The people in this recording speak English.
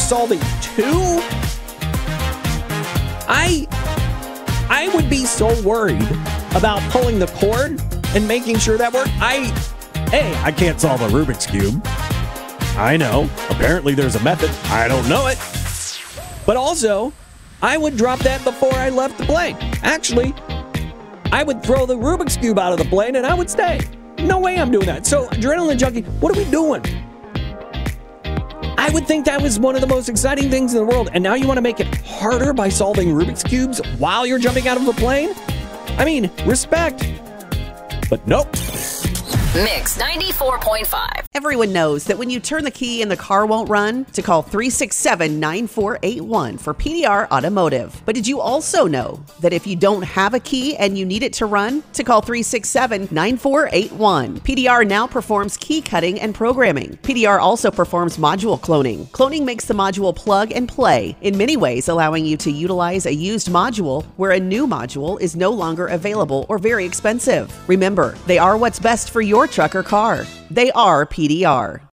solving 2? I would be so worried about pulling the cord and making sure that worked. I can't solve a Rubik's Cube. I know. Apparently there's a method. I don't know it. But also, I would drop that before I left the plane. Actually, I would throw the Rubik's Cube out of the plane and I would stay. No way I'm doing that. So, Adrenaline Junkie, what are we doing? I would think that was one of the most exciting things in the world. And now you want to make it harder by solving Rubik's Cubes while you're jumping out of a plane? I mean, respect. But nope. Mix 94.5. Everyone knows that when you turn the key and the car won't run, to call 367-9481 for PDR Automotive. But did you also know that if you don't have a key and you need it to run, to call 367-9481. PDR now performs key cutting and programming. PDR also performs module cloning. Cloning makes the module plug and play, in many ways allowing you to utilize a used module where a new module is no longer available or very expensive. Remember, they are what's best for your truck or car. They are PDR.